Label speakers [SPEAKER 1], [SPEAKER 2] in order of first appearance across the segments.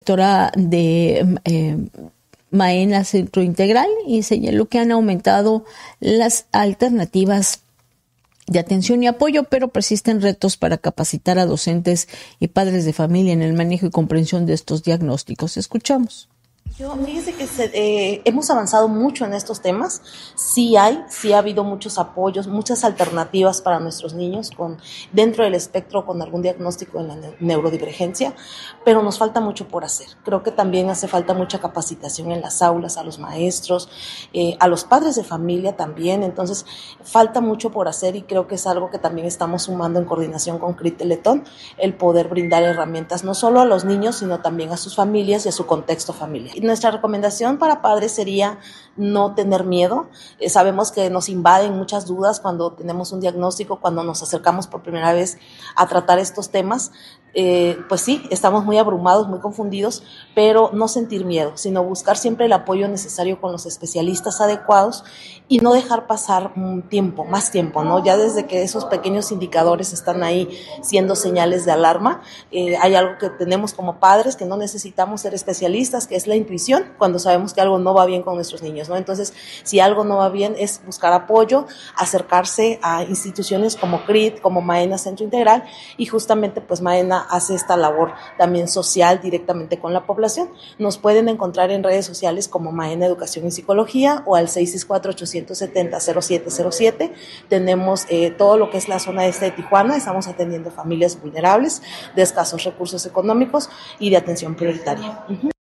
[SPEAKER 1] directora de Maena Centro Integral, y señaló que han aumentado las alternativas de atención y apoyo, pero persisten retos para capacitar a docentes y padres de familia en el manejo y comprensión de estos diagnósticos. Escuchamos.
[SPEAKER 2] Fíjese que hemos avanzado mucho en estos temas. Sí ha habido muchos apoyos, muchas alternativas para nuestros niños dentro del espectro con algún diagnóstico en la neurodivergencia, pero nos falta mucho por hacer. Creo que también hace falta mucha capacitación en las aulas, a los maestros, a los padres de familia también. Entonces, falta mucho por hacer y creo que es algo que también estamos sumando en coordinación con CRIT Teletón, el poder brindar herramientas no solo a los niños, sino también a sus familias y a su contexto familiar. Nuestra recomendación para padres sería no tener miedo. Sabemos que nos invaden muchas dudas cuando tenemos un diagnóstico, cuando nos acercamos por primera vez a tratar estos temas. Pues sí, estamos muy abrumados, muy confundidos, pero no sentir miedo, sino buscar siempre el apoyo necesario con los especialistas adecuados y no dejar pasar más tiempo, ¿no? Ya desde que esos pequeños indicadores están ahí siendo señales de alarma, hay algo que tenemos como padres que no necesitamos ser especialistas, que es la intuición, cuando sabemos que algo no va bien con nuestros niños, ¿no? Entonces, si algo no va bien, es buscar apoyo, acercarse a instituciones como CRIT, como Maena Centro Integral, y justamente pues Maena hace esta labor también social directamente con la población. Nos pueden encontrar en redes sociales como Maena Educación y Psicología o al 664-870-0707. Tenemos todo lo que es la zona este de Tijuana. Estamos atendiendo familias vulnerables, de escasos recursos económicos y de atención prioritaria.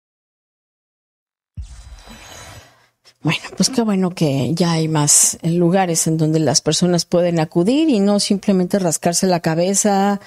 [SPEAKER 1] Bueno, pues qué bueno que ya hay más lugares en donde las personas pueden acudir y no simplemente rascarse la cabeza,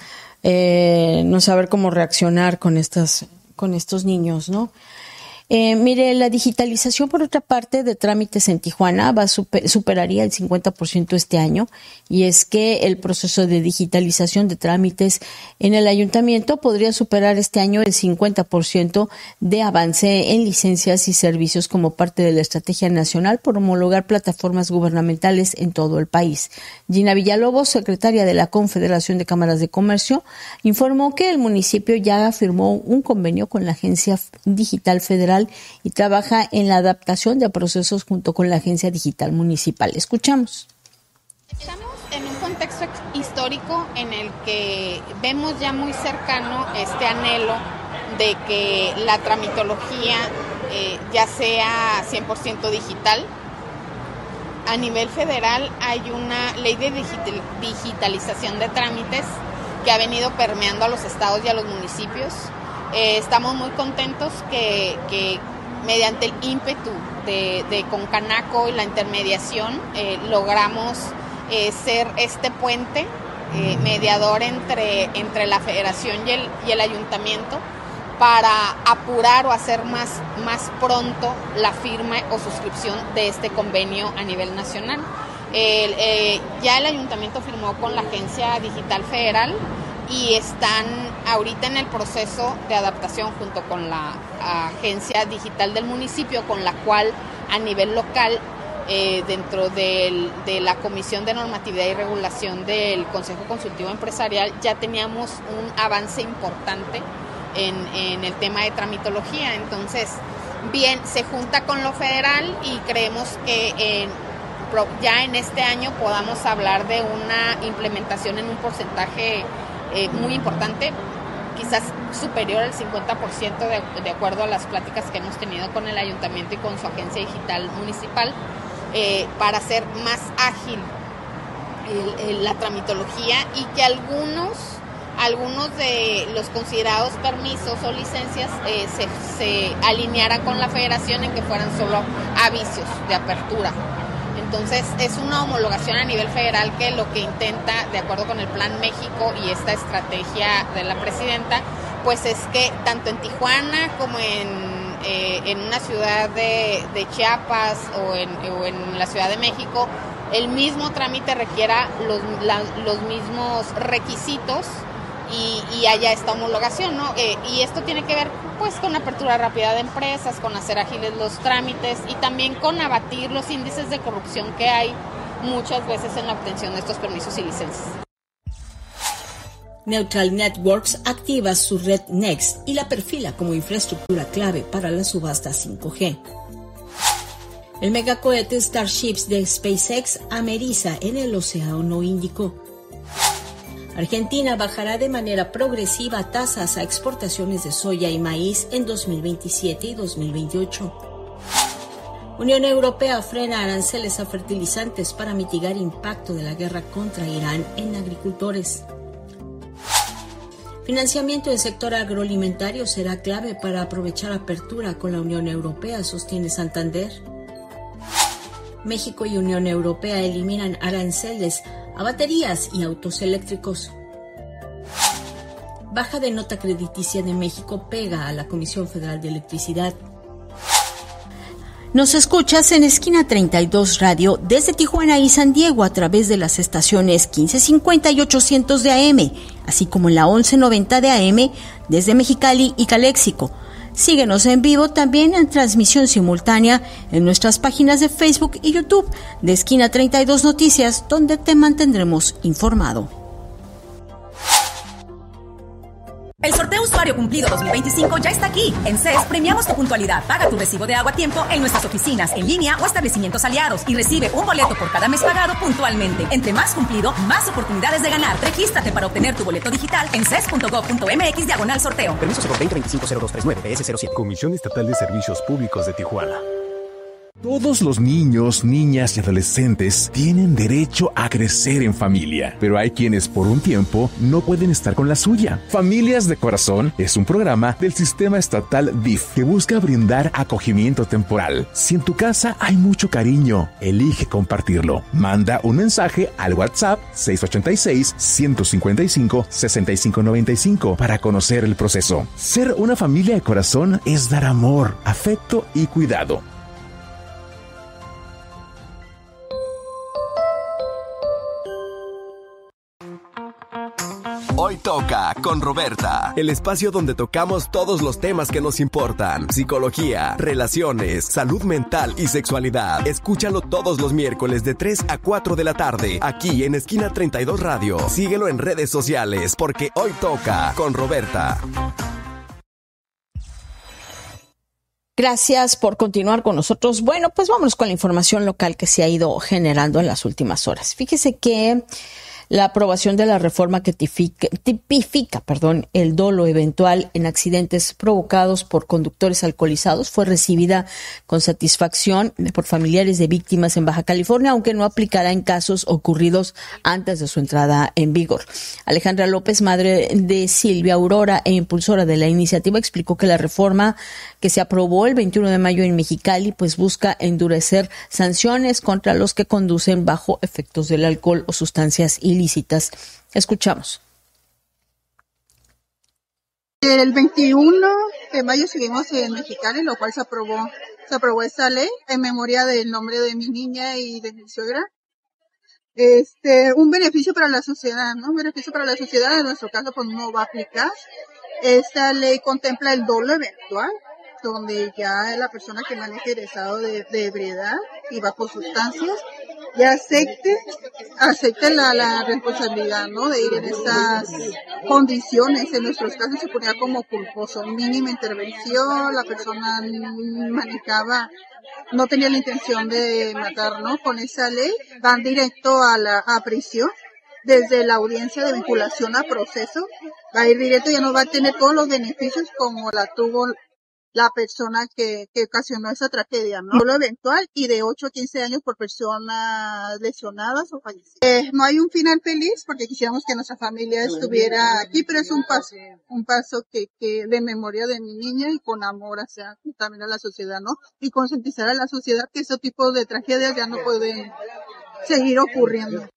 [SPEAKER 1] no saber cómo reaccionar con estos niños, ¿no? Mire, la digitalización, por otra parte, de trámites en Tijuana superaría el 50% este año, y es que el proceso de digitalización de trámites en el ayuntamiento podría superar este año el 50% de avance en licencias y servicios como parte de la estrategia nacional por homologar plataformas gubernamentales en todo el país. Gina Villalobos, secretaria de la Confederación de Cámaras de Comercio, informó que el municipio ya firmó un convenio con la Agencia Digital Federal y trabaja en la adaptación de procesos junto con la Agencia Digital Municipal. Escuchamos.
[SPEAKER 3] Estamos en un contexto histórico en el que vemos ya muy cercano este anhelo de que la tramitología ya sea 100% digital. A nivel federal hay una ley de digitalización de trámites que ha venido permeando a los estados y a los municipios. Estamos muy contentos que mediante el ímpetu de Concanaco y la intermediación logramos ser este puente mediador entre la federación y el ayuntamiento para apurar o hacer más pronto la firma o suscripción de este convenio a nivel nacional. Ya el ayuntamiento firmó con la Agencia Digital Federal y están ahorita en el proceso de adaptación junto con la Agencia Digital del municipio, con la cual a nivel local, dentro de la Comisión de Normatividad y Regulación del Consejo Consultivo Empresarial, ya teníamos un avance importante en el tema de tramitología. Entonces, bien, se junta con lo federal y creemos que ya en este año podamos hablar de una implementación en un porcentaje muy importante, quizás superior al 50% de acuerdo a las pláticas que hemos tenido con el ayuntamiento y con su agencia digital municipal, para hacer más ágil la tramitología y que algunos de los considerados permisos o licencias se alinearan con la federación en que fueran solo avisos de apertura. Entonces, es una homologación a nivel federal que lo que intenta, de acuerdo con el Plan México y esta estrategia de la presidenta, pues es que tanto en Tijuana como en una ciudad de Chiapas o en la Ciudad de México, el mismo trámite requiera los mismos requisitos y haya esta homologación, ¿no? Y esto tiene que ver pues con apertura rápida de empresas, con hacer ágiles los trámites y también con abatir los índices de corrupción que hay muchas veces en la obtención de estos permisos y licencias.
[SPEAKER 4] Neutral Networks activa su red Next y la perfila como infraestructura clave para la subasta 5G. El megacohete Starships de SpaceX ameriza en el Océano Índico. Argentina bajará de manera progresiva tasas a exportaciones de soya y maíz en 2027 y 2028. Unión Europea frena aranceles a fertilizantes para mitigar impacto de la guerra contra Irán en agricultores. Financiamiento del sector agroalimentario será clave para aprovechar apertura con la Unión Europea, sostiene Santander. México y Unión Europea eliminan aranceles a baterías y autos eléctricos. Baja de nota crediticia de México pega a la Comisión Federal de Electricidad. Nos escuchas en Esquina 32 Radio desde Tijuana y San Diego a través de las estaciones 1550 y 800 de AM, así como en la 1190 de AM desde Mexicali y Caléxico. Síguenos en vivo también en transmisión simultánea en nuestras páginas de Facebook y YouTube de Esquina 32 Noticias, donde te mantendremos informado.
[SPEAKER 5] El sorteo Usuario Cumplido 2025 ya está aquí. En CES premiamos tu puntualidad. Paga tu recibo de agua a tiempo en nuestras oficinas, en línea o establecimientos aliados y recibe un boleto por cada mes pagado puntualmente. Entre más cumplido, más oportunidades de ganar. Regístrate para obtener tu boleto digital en ces.gov.mx/sorteo.
[SPEAKER 6] Permiso 020-250239 PS07.
[SPEAKER 7] Comisión Estatal de Servicios Públicos de Tijuana. Todos los niños, niñas y adolescentes tienen derecho a crecer en familia, pero hay quienes por un tiempo no pueden estar con la suya. Familias de Corazón es un programa del sistema estatal DIF que busca brindar acogimiento temporal. Si en tu casa hay mucho cariño, elige compartirlo. Manda un mensaje al WhatsApp 686-155-6595 para conocer el proceso. Ser una familia de corazón es dar amor, afecto y cuidado.
[SPEAKER 8] Hoy toca con Roberta, el espacio donde tocamos todos los temas que nos importan: psicología, relaciones, salud mental y sexualidad. Escúchalo todos los miércoles de 3 a 4 de la tarde, aquí en Esquina 32 Radio. Síguelo en redes sociales, porque hoy toca con Roberta.
[SPEAKER 1] Gracias por continuar con nosotros. Bueno, pues vámonos con la información local que se ha ido generando en las últimas horas. Fíjese que la aprobación de la reforma que tipifica el dolo eventual en accidentes provocados por conductores alcoholizados fue recibida con satisfacción por familiares de víctimas en Baja California, aunque no aplicará en casos ocurridos antes de su entrada en vigor. Alejandra López, madre de Silvia Aurora e impulsora de la iniciativa, explicó que la reforma que se aprobó el 21 de mayo en Mexicali pues busca endurecer sanciones contra los que conducen bajo efectos del alcohol o sustancias ilícitas. Escuchamos.
[SPEAKER 9] El 21 de mayo seguimos en Mexicali, lo cual se aprobó esta ley en memoria del nombre de mi niña y de mi suegra. Un beneficio para la sociedad, ¿no? Un beneficio para la sociedad, en nuestro caso pues no va a aplicar. Esta ley contempla el dolo eventual, donde ya la persona que maneja el estado de ebriedad y bajo sustancias ya acepte la responsabilidad, ¿no? De ir en estas condiciones. En nuestros casos se ponía como culposo, mínima intervención, la persona manejaba, no tenía la intención de matar, ¿no? Con esa ley van directo a prisión. Desde la audiencia de vinculación a proceso va a ir directo, ya no va a tener todos los beneficios como la tuvo la persona que ocasionó esa tragedia, ¿no? Lo eventual y de 8 a 15 años por personas lesionadas o fallecidas. No hay un final feliz porque quisiéramos que nuestra familia estuviera aquí, pero es un paso que de memoria de mi niña y con amor hacia también a la sociedad, ¿no? Y concientizar a la sociedad que ese tipo de tragedias ya no pueden seguir ocurriendo.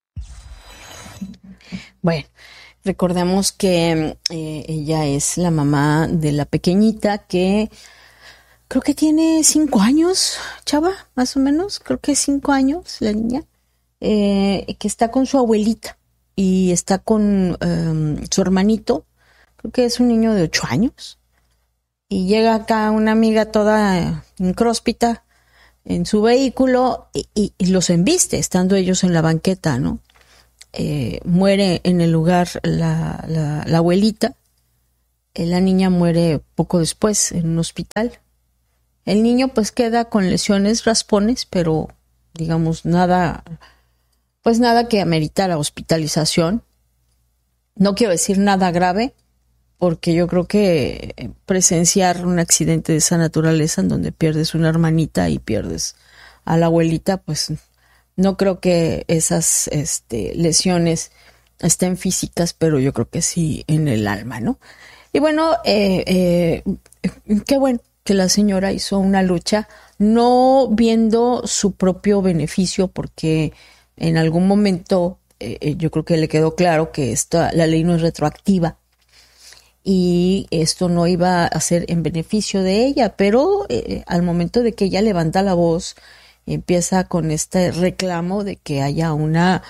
[SPEAKER 1] Bueno, recordemos que ella es la mamá de la pequeñita que creo que tiene 5 años, chava, más o menos, creo que 5 años la niña, que está con su abuelita y está con su hermanito, creo que es un niño de 8 años, y llega acá una amiga toda incróspita en su vehículo y los embiste, estando ellos en la banqueta, ¿no? muere en el lugar la abuelita. La niña muere poco después en un hospital. El niño pues queda con lesiones, raspones, pero digamos nada que ameritara hospitalización. No quiero decir nada grave, porque yo creo que presenciar un accidente de esa naturaleza en donde pierdes una hermanita y pierdes a la abuelita, pues no creo que esas lesiones estén físicas, pero yo creo que sí en el alma, ¿no? Y bueno, qué bueno que la señora hizo una lucha, no viendo su propio beneficio, porque en algún momento yo creo que le quedó claro que la ley no es retroactiva y esto no iba a ser en beneficio de ella, pero al momento de que ella levanta la voz, empieza con este reclamo de que haya una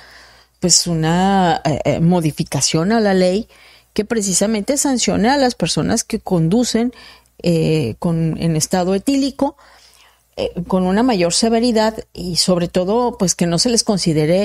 [SPEAKER 1] modificación a la ley que precisamente sancione a las personas que conducen en estado etílico, con una mayor severidad y sobre todo pues que no se les considere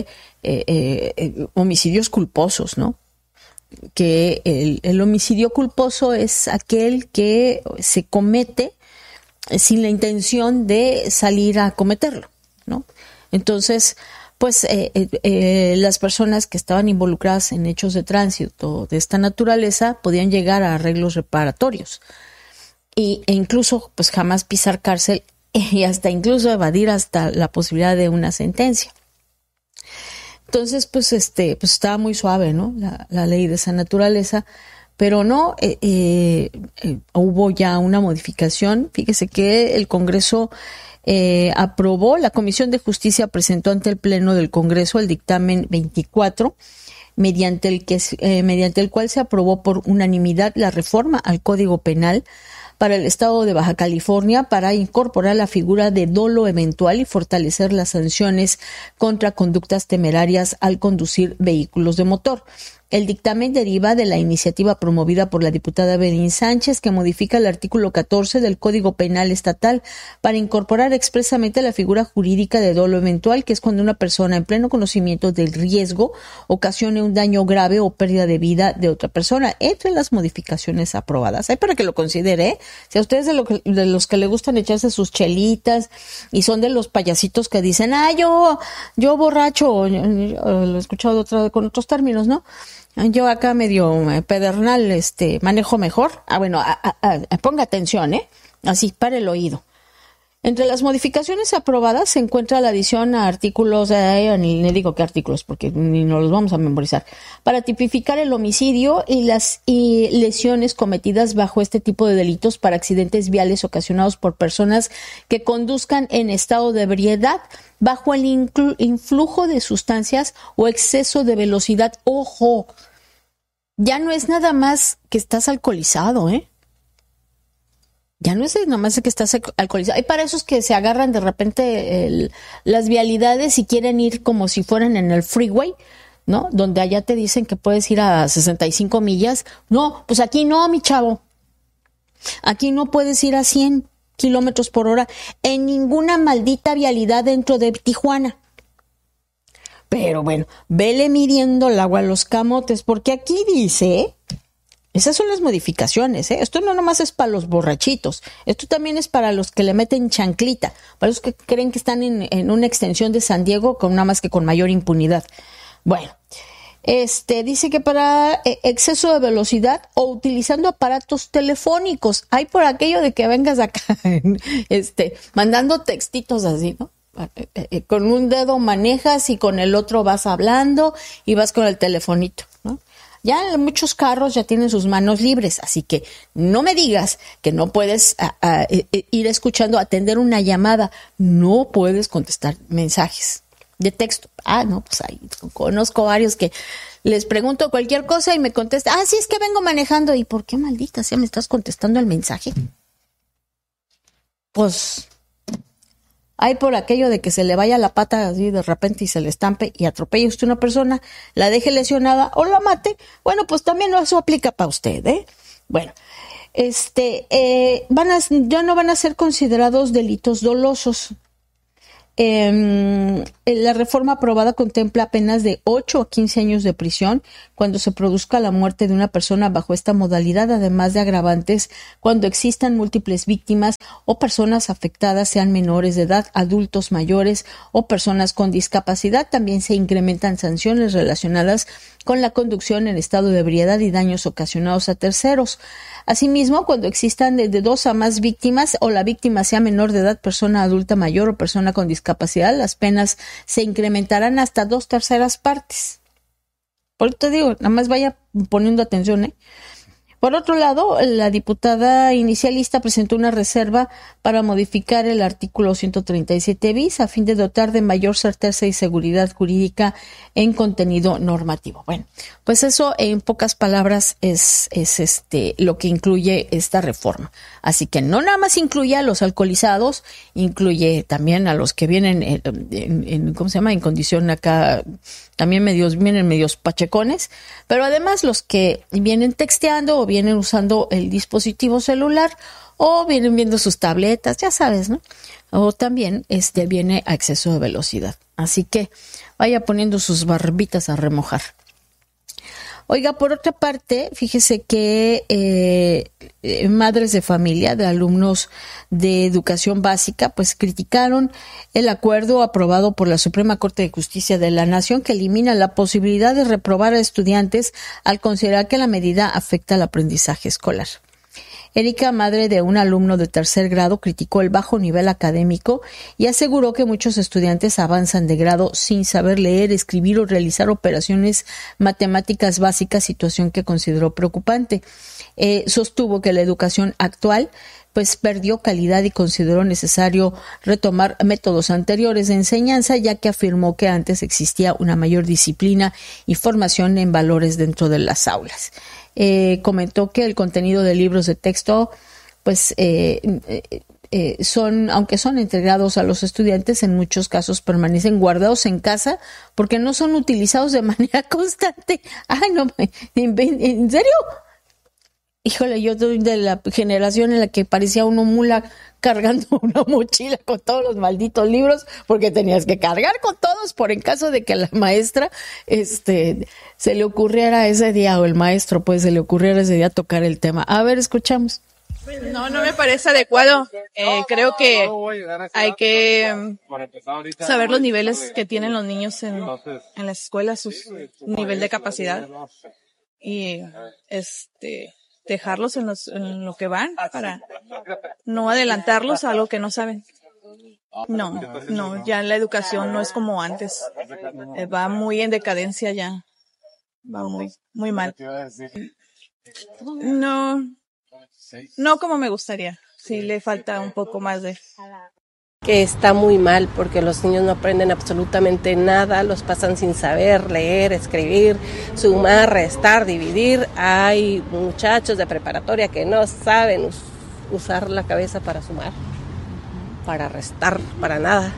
[SPEAKER 1] homicidios culposos, ¿no? Que el homicidio culposo es aquel que se comete sin la intención de salir a cometerlo, ¿no? Entonces, pues las personas que estaban involucradas en hechos de tránsito de esta naturaleza podían llegar a arreglos reparatorios e incluso pues jamás pisar cárcel y hasta incluso evadir hasta la posibilidad de una sentencia. Entonces, pues estaba muy suave, ¿no? La ley de esa naturaleza, pero no, hubo ya una modificación. Fíjese que el Congreso aprobó, la Comisión de Justicia presentó ante el Pleno del Congreso el dictamen 24, mediante el cual se aprobó por unanimidad la reforma al Código Penal para el estado de Baja California para incorporar la figura de dolo eventual y fortalecer las sanciones contra conductas temerarias al conducir vehículos de motor. El dictamen deriva de la iniciativa promovida por la diputada Evelyn Sánchez, que modifica el artículo 14 del Código Penal Estatal para incorporar expresamente la figura jurídica de dolo eventual, que es cuando una persona en pleno conocimiento del riesgo ocasione un daño grave o pérdida de vida de otra persona. Entre las modificaciones aprobadas, hay para que lo considere, ¿eh? Si a ustedes de los que le gustan echarse sus chelitas y son de los payasitos que dicen, yo borracho, lo he escuchado con otros términos, ¿no? Yo acá medio pedernal, manejo mejor. Bueno, ponga atención, así, para el oído. Entre las modificaciones aprobadas se encuentra la adición a artículos, ni le digo qué artículos porque ni nos los vamos a memorizar, para tipificar el homicidio y las lesiones cometidas bajo este tipo de delitos para accidentes viales ocasionados por personas que conduzcan en estado de ebriedad, bajo el influjo de sustancias o exceso de velocidad. ¡Ojo! Ya no es nada más que estás alcoholizado, Ya no es nada más que estás alcoholizado. Hay para esos que se agarran de repente las vialidades y quieren ir como si fueran en el freeway, ¿no? Donde allá te dicen que puedes ir a 65 millas. No, pues aquí no, mi chavo. Aquí no puedes ir a 100 kilómetros por hora en ninguna maldita vialidad dentro de Tijuana. Pero bueno, vele midiendo el agua a los camotes, porque aquí dice, esas son las modificaciones, Esto no nomás es para los borrachitos, esto también es para los que le meten chanclita, para los que creen que están en una extensión de San Diego, nada más que con mayor impunidad. Bueno, dice que para exceso de velocidad o utilizando aparatos telefónicos, hay por aquello de que vengas acá, mandando textitos así, ¿no? Con un dedo manejas y con el otro vas hablando y vas con el telefonito, ¿no? Ya muchos carros ya tienen sus manos libres, así que no me digas que no puedes ir escuchando, atender una llamada, no puedes contestar mensajes de texto. No, pues ahí conozco varios que les pregunto cualquier cosa y me contesta, sí, es que vengo manejando. ¿Y por qué, maldita sea, me estás contestando el mensaje? Pues hay por aquello de que se le vaya la pata así de repente y se le estampe y atropelle usted una persona, la deje lesionada o la mate. Bueno, pues también eso aplica para usted, Bueno, ya no van a ser considerados delitos dolosos. La reforma aprobada contempla penas de 8 a 15 años de prisión cuando se produzca la muerte de una persona bajo esta modalidad, además de agravantes cuando existan múltiples víctimas o personas afectadas sean menores de edad, adultos mayores o personas con discapacidad. También se incrementan sanciones relacionadas con la conducción en estado de ebriedad y daños ocasionados a terceros. Asimismo, cuando existan de 2 a más víctimas o la víctima sea menor de edad, persona adulta mayor o persona con discapacidad, las penas se incrementarán hasta 2/3 partes. Por eso te digo, nada más vaya poniendo atención, ¿eh? Por otro lado, la diputada inicialista presentó una reserva para modificar el artículo 137 bis a fin de dotar de mayor certeza y seguridad jurídica en contenido normativo. Bueno, pues eso en pocas palabras es lo que incluye esta reforma. Así que no nada más incluye a los alcoholizados, incluye también a los que vienen en ¿cómo se llama? En condición acá, también vienen medios pachecones, pero además los que vienen texteando o vienen usando el dispositivo celular o vienen viendo sus tabletas, ya sabes, ¿no? O también viene a exceso de velocidad. Así que vaya poniendo sus barbitas a remojar. Oiga, por otra parte, fíjese que madres de familia de alumnos de educación básica pues criticaron el acuerdo aprobado por la Suprema Corte de Justicia de la Nación que elimina la posibilidad de reprobar a estudiantes al considerar que la medida afecta al aprendizaje escolar. Erika, madre de un alumno de 3er grado, criticó el bajo nivel académico y aseguró que muchos estudiantes avanzan de grado sin saber leer, escribir o realizar operaciones matemáticas básicas, situación que consideró preocupante. Sostuvo que la educación actual pues perdió calidad y consideró necesario retomar métodos anteriores de enseñanza, ya que afirmó que antes existía una mayor disciplina y formación en valores dentro de las aulas. Comentó que el contenido de libros de texto pues aunque son entregados a los estudiantes, en muchos casos permanecen guardados en casa porque no son utilizados de manera constante. Ay, no, ¿en serio? Híjole, yo soy de la generación en la que parecía uno mula cargando una mochila con todos los malditos libros, porque tenías que cargar con todos por en caso de que a la maestra se le ocurriera ese día, o el maestro pues se le ocurriera ese día tocar el tema. A ver, escuchamos.
[SPEAKER 10] No me parece adecuado. Creo que hay que saber los niveles que tienen los niños en las escuelas, su nivel de capacidad, y dejarlos en lo que van para no adelantarlos a algo que no saben. No, ya la educación no es como antes. Va muy en decadencia ya. Va muy mal. No como me gustaría. Sí, le falta un poco más de...
[SPEAKER 11] Que está muy mal porque los niños no aprenden absolutamente nada, los pasan sin saber leer, escribir, sumar, restar, dividir. Hay muchachos de preparatoria que no saben usar la cabeza para sumar, para restar, para nada.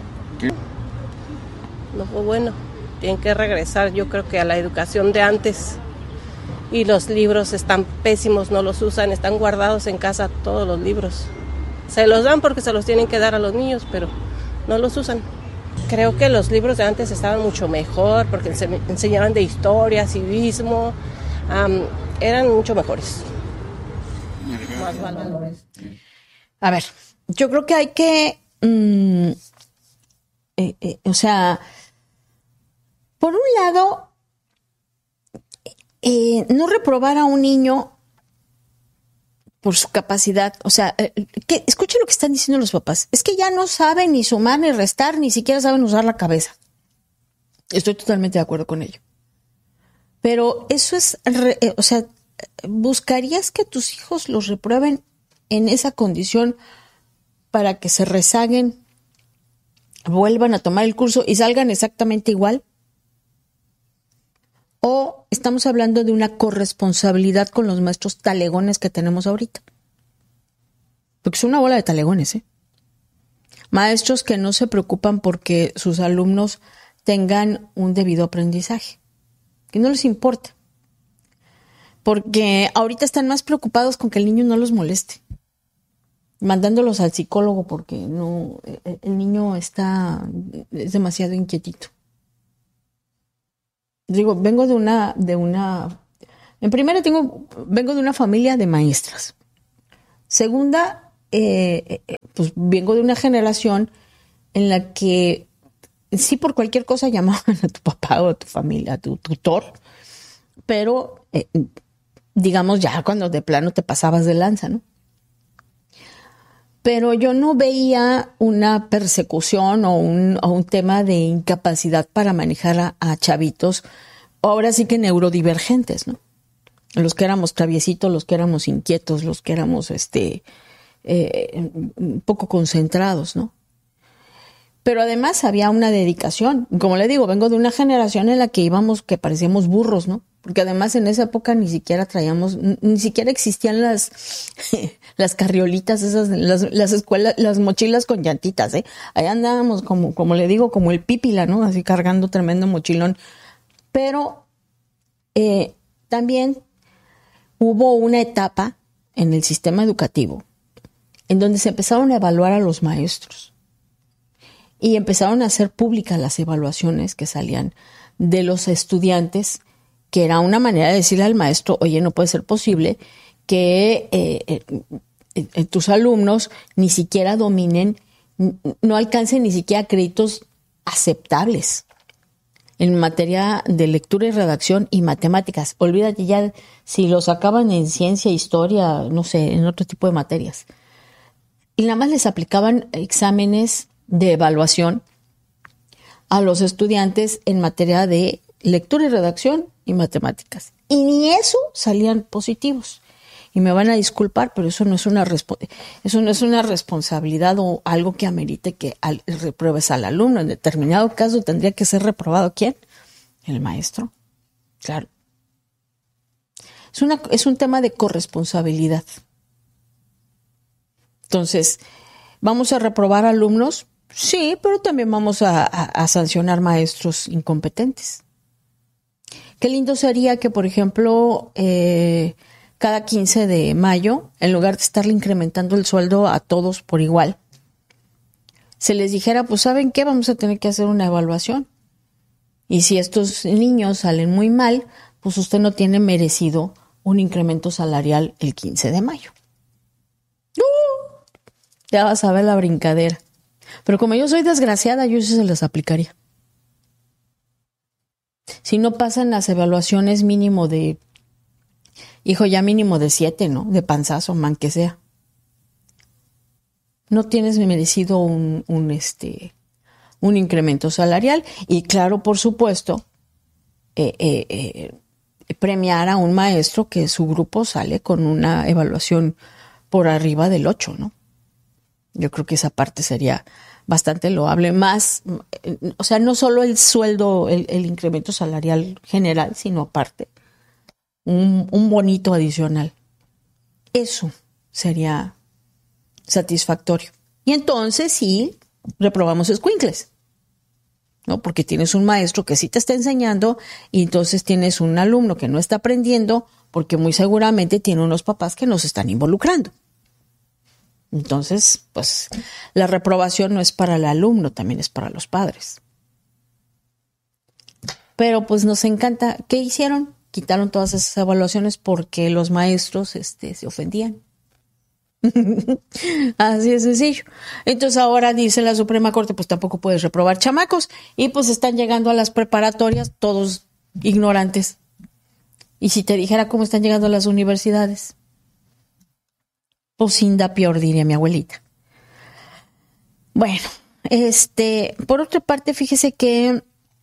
[SPEAKER 11] No fue bueno, tienen que regresar yo creo que a la educación de antes. Y los libros están pésimos, no los usan, están guardados en casa todos los libros. Se los dan porque se los tienen que dar a los niños, pero no los usan. Creo que los libros de antes estaban mucho mejor porque enseñaban de historia, civismo, eran mucho mejores. Más valores.
[SPEAKER 1] A ver, yo creo que hay que, por un lado, no reprobar a un niño por su capacidad, escuchen lo que están diciendo los papás, es que ya no saben ni sumar ni restar, ni siquiera saben usar la cabeza. Estoy totalmente de acuerdo con ello. Pero eso es, ¿buscarías que tus hijos los reprueben en esa condición para que se rezaguen, vuelvan a tomar el curso y salgan exactamente igual? ¿O estamos hablando de una corresponsabilidad con los maestros talegones que tenemos ahorita? Porque es una bola de talegones, ¿eh? Maestros que no se preocupan porque sus alumnos tengan un debido aprendizaje, que no les importa. Porque ahorita están más preocupados con que el niño no los moleste. mandándolos al psicólogo porque no, el niño es demasiado inquietito. Digo, vengo de una, en primera vengo de una familia de maestras. Segunda, pues vengo de una generación en la que sí por cualquier cosa llamaban a tu papá o a tu familia, a tu tutor, pero digamos ya cuando de plano te pasabas de lanza, ¿no? Pero yo no veía una persecución o un tema de incapacidad para manejar a chavitos, ahora sí que neurodivergentes, ¿no? Los que éramos traviesitos, los que éramos inquietos, los que éramos un poco concentrados, ¿no? Pero además había una dedicación. Como le digo, vengo de una generación en la que que parecíamos burros, ¿no? Porque además en esa época ni siquiera existían las carriolitas esas, las escuelas, las mochilas con llantitas, ¿eh? Ahí andábamos como le digo, como el pípila, ¿no? Así cargando tremendo mochilón. Pero también hubo una etapa en el sistema educativo en donde se empezaron a evaluar a los maestros y empezaron a hacer públicas las evaluaciones que salían de los estudiantes, que era una manera de decirle al maestro, oye, no puede ser posible que tus alumnos ni siquiera dominen, no alcancen ni siquiera créditos aceptables en materia de lectura y redacción y matemáticas. Olvídate ya si los sacaban en ciencia, historia, no sé, en otro tipo de materias. Y nada más les aplicaban exámenes de evaluación a los estudiantes en materia de lectura y redacción y matemáticas. Y ni eso salían positivos. Y me van a disculpar, pero eso no es una responsabilidad o algo que amerite que repruebes al alumno. En determinado caso tendría que ser reprobado ¿quién? El maestro. Claro. Es un tema de corresponsabilidad. Entonces, ¿vamos a reprobar alumnos? Sí, pero también vamos a sancionar maestros incompetentes. Qué lindo sería que, por ejemplo, cada 15 de mayo, en lugar de estarle incrementando el sueldo a todos por igual, se les dijera, pues ¿saben qué? Vamos a tener que hacer una evaluación. Y si estos niños salen muy mal, pues usted no tiene merecido un incremento salarial el 15 de mayo. Ya vas a ver la brincadera. Pero como yo soy desgraciada, yo sí se las aplicaría. Si no pasan las evaluaciones mínimo de 7, ¿no? De panzazo, man que sea. No tienes merecido un incremento salarial. Y claro, por supuesto, premiar a un maestro que su grupo sale con una evaluación por arriba del 8, ¿no? Yo creo que esa parte sería bastante loable. Más, o sea, no solo el sueldo, el incremento salarial general, sino aparte un bonito adicional. Eso sería satisfactorio. Y entonces sí, reprobamos escuincles, ¿no? Porque tienes un maestro que sí te está enseñando y entonces tienes un alumno que no está aprendiendo porque muy seguramente tiene unos papás que nos están involucrando. Entonces, pues, la reprobación no es para el alumno, también es para los padres. Pero pues nos encanta. ¿Qué hicieron? Quitaron todas esas evaluaciones porque los maestros se ofendían. Así de sencillo. Entonces ahora dice la Suprema Corte, pues tampoco puedes reprobar chamacos. Y pues están llegando a las preparatorias todos ignorantes. Y si te dijera cómo están llegando a las universidades, pues sin da peor, diría mi abuelita. Bueno, por otra parte, fíjese que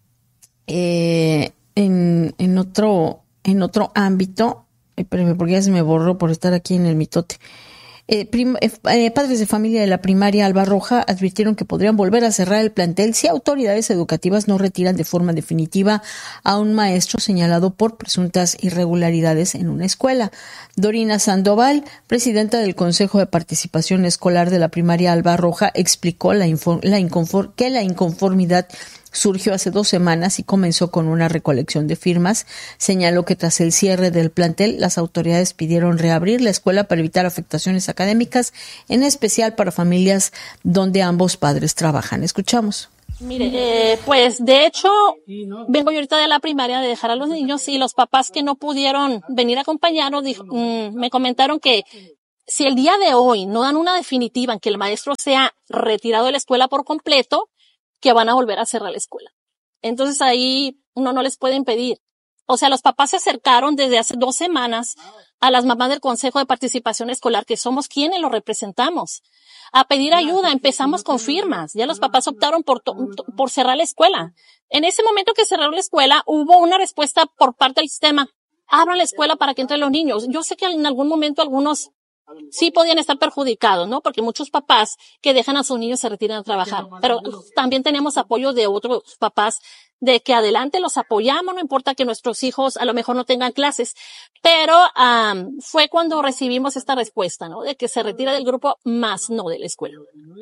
[SPEAKER 1] en otro ámbito, espérame, porque ya se me borró por estar aquí en el mitote. Padres de familia de la primaria Alba Roja advirtieron que podrían volver a cerrar el plantel si autoridades educativas no retiran de forma definitiva a un maestro señalado por presuntas irregularidades en una escuela. Dorina Sandoval, presidenta del Consejo de Participación Escolar de la primaria Alba Roja, explicó que la inconformidad surgió hace 2 semanas y comenzó con una recolección de firmas. Señaló que tras el cierre del plantel, las autoridades pidieron reabrir la escuela para evitar afectaciones académicas, en especial para familias donde ambos padres trabajan. Escuchamos.
[SPEAKER 12] Mire, pues de hecho, vengo yo ahorita de la primaria de dejar a los niños y los papás que no pudieron venir a acompañarnos me comentaron que si el día de hoy no dan una definitiva en que el maestro sea retirado de la escuela por completo, que van a volver a cerrar la escuela. Entonces ahí uno no les puede impedir. O sea, los papás se acercaron desde hace 2 semanas a las mamás del Consejo de Participación Escolar, que somos quienes los representamos, a pedir ayuda. Empezamos con firmas. Ya los papás optaron por cerrar la escuela. En ese momento que cerraron la escuela, hubo una respuesta por parte del sistema. Abran la escuela para que entren los niños. Yo sé que en algún momento algunos sí podían estar perjudicados, ¿no? Porque muchos papás que dejan a sus niños se retiran a trabajar. Pero también tenemos apoyo de otros papás de que adelante los apoyamos, no importa que nuestros hijos a lo mejor no tengan clases. Pero fue cuando recibimos esta respuesta, ¿no? De que se retira del grupo, más no de la escuela.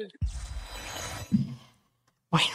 [SPEAKER 1] Bueno,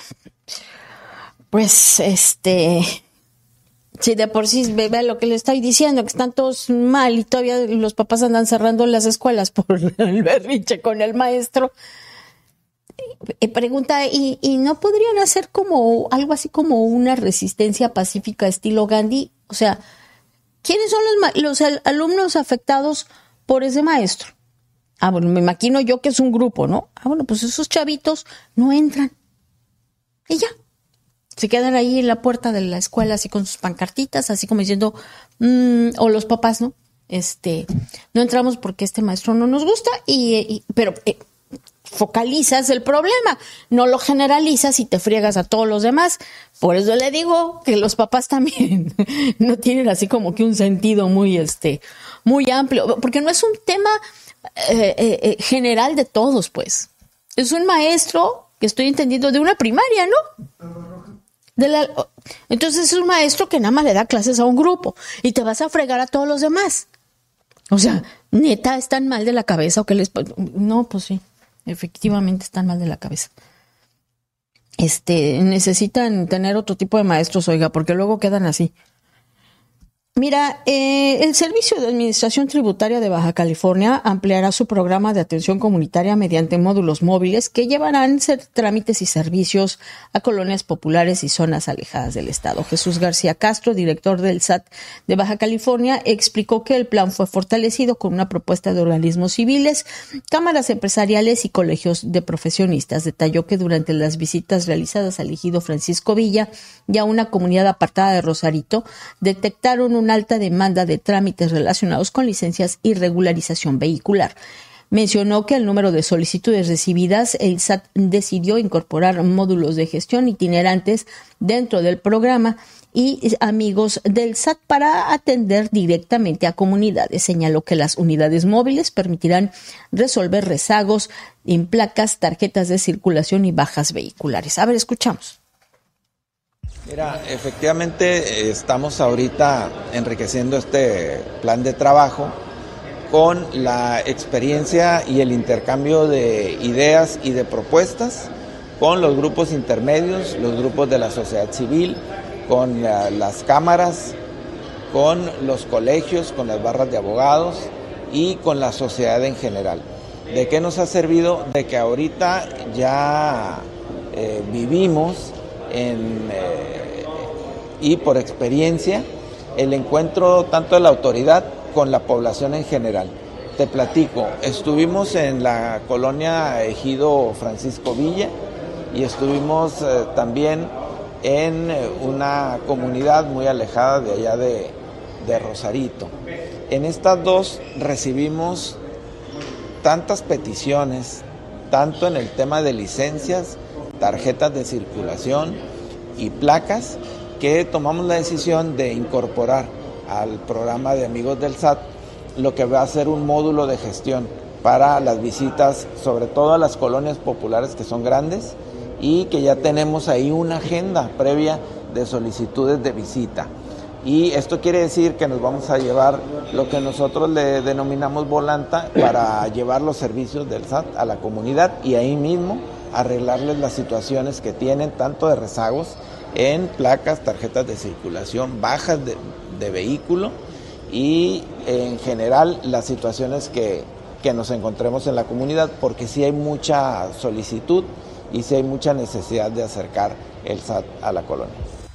[SPEAKER 1] pues sí, de por sí, ve lo que le estoy diciendo, que están todos mal y todavía los papás andan cerrando las escuelas por el berrinche con el maestro. Pregunta, ¿y no podrían hacer como algo así como una resistencia pacífica estilo Gandhi? O sea, ¿quiénes son los alumnos afectados por ese maestro? Bueno, me imagino yo que es un grupo, ¿no? Bueno, pues esos chavitos no entran. Y ya. Se quedan ahí en la puerta de la escuela así con sus pancartitas, así como diciendo, o los papás, ¿no? No entramos porque este maestro no nos gusta, pero focalizas el problema, no lo generalizas y te friegas a todos los demás. Por eso le digo que los papás también no tienen así como que un sentido muy amplio, porque no es un tema general de todos, pues. Es un maestro que estoy entendiendo de una primaria, ¿no? Entonces es un maestro que nada más le da clases a un grupo y te vas a fregar a todos los demás. O sea, neta, ¿están mal de la cabeza o qué les... No, pues sí, efectivamente están mal de la cabeza. Necesitan tener otro tipo de maestros, oiga, porque luego quedan así. Mira, el Servicio de Administración Tributaria de Baja California ampliará su programa de atención comunitaria mediante módulos móviles que llevarán trámites y servicios a colonias populares y zonas alejadas del estado. Jesús García Castro, director del SAT de Baja California, explicó que el plan fue fortalecido con una propuesta de organismos civiles, cámaras empresariales y colegios de profesionistas. Detalló que durante las visitas realizadas al ejido Francisco Villa y a una comunidad apartada de Rosarito, detectaron una alta demanda de trámites relacionados con licencias y regularización vehicular. Mencionó que al número de solicitudes recibidas, el SAT decidió incorporar módulos de gestión itinerantes dentro del programa y amigos del SAT para atender directamente a comunidades. Señaló que las unidades móviles permitirán resolver rezagos en placas, tarjetas de circulación y bajas vehiculares. A ver, escuchamos.
[SPEAKER 13] Mira, efectivamente estamos ahorita enriqueciendo este plan de trabajo con la experiencia y el intercambio de ideas y de propuestas con los grupos intermedios, los grupos de la sociedad civil, con las cámaras, con los colegios, con las barras de abogados y con la sociedad en general. ¿De qué nos ha servido? De que ahorita ya vivimos y por experiencia el encuentro tanto de la autoridad con la población en general. Te platico, estuvimos en la colonia Ejido Francisco Villa y estuvimos también en una comunidad muy alejada de allá de Rosarito. En estas dos recibimos tantas peticiones, tanto en el tema de licencias, tarjetas de circulación y placas, que tomamos la decisión de incorporar al programa de Amigos del SAT lo que va a ser un módulo de gestión para las visitas, sobre todo a las colonias populares que son grandes y que ya tenemos ahí una agenda previa de solicitudes de visita. Y esto quiere decir que nos vamos a llevar lo que nosotros le denominamos volanta para llevar los servicios del SAT a la comunidad y ahí mismo arreglarles las situaciones que tienen, tanto de rezagos en placas, tarjetas de circulación, bajas de vehículo y en general las situaciones que nos encontremos en la comunidad, porque sí hay mucha solicitud y sí hay mucha necesidad de acercar el SAT a la colonia.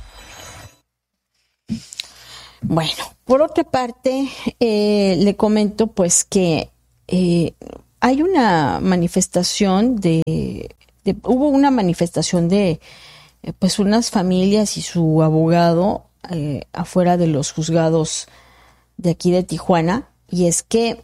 [SPEAKER 1] Bueno, por otra parte, le comento pues que hay una manifestación hubo una manifestación de pues unas familias y su abogado afuera de los juzgados de aquí de Tijuana, y es que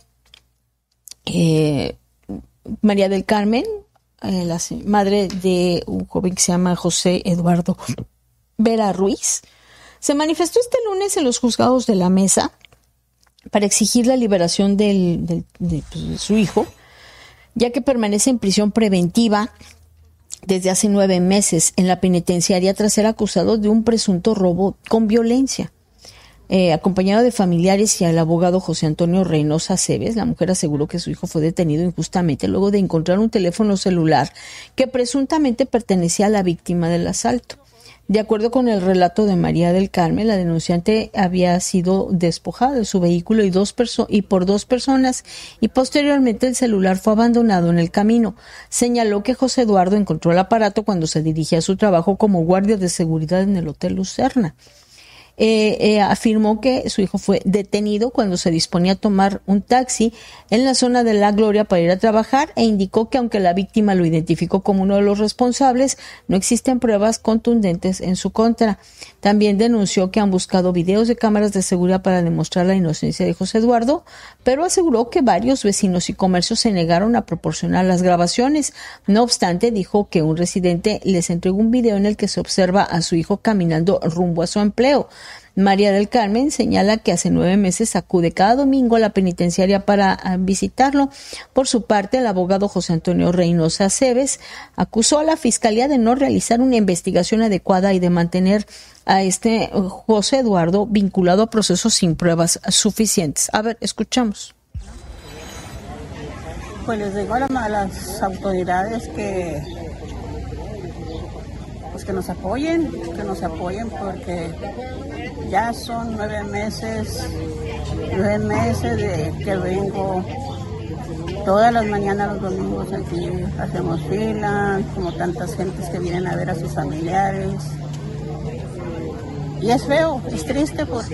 [SPEAKER 1] María del Carmen, la madre de un joven que se llama José Eduardo Vera Ruiz, se manifestó este lunes en los juzgados de la Mesa para exigir la liberación de su hijo, ya que permanece en prisión preventiva desde hace 9 meses en la penitenciaria tras ser acusado de un presunto robo con violencia. Acompañado de familiares y al abogado José Antonio Reynosa Cebes, la mujer aseguró que su hijo fue detenido injustamente luego de encontrar un teléfono celular que presuntamente pertenecía a la víctima del asalto. De acuerdo con el relato de María del Carmen, la denunciante había sido despojada de su vehículo y por 2 personas, y posteriormente el celular fue abandonado en el camino. Señaló que José Eduardo encontró el aparato cuando se dirigía a su trabajo como guardia de seguridad en el Hotel Lucerna. Afirmó que su hijo fue detenido cuando se disponía a tomar un taxi en la zona de La Gloria para ir a trabajar, e indicó que aunque la víctima lo identificó como uno de los responsables, no existen pruebas contundentes en su contra. También denunció que han buscado videos de cámaras de seguridad para demostrar la inocencia de José Eduardo, pero aseguró que varios vecinos y comercios se negaron a proporcionar las grabaciones. No obstante, dijo que un residente les entregó un video en el que se observa a su hijo caminando rumbo a su empleo. María del Carmen señala que hace 9 meses acude cada domingo a la penitenciaria para visitarlo. Por su parte, el abogado José Antonio Reynosa Cebes acusó a la Fiscalía de no realizar una investigación adecuada y de mantener a José Eduardo vinculado a procesos sin pruebas suficientes. A ver, escuchamos.
[SPEAKER 14] Pues les digo a las autoridades que nos apoyen porque ya son 9 meses de que vengo todas las mañanas, los domingos aquí, hacemos fila, como tantas gentes que vienen a ver a sus familiares. Y es feo, es triste porque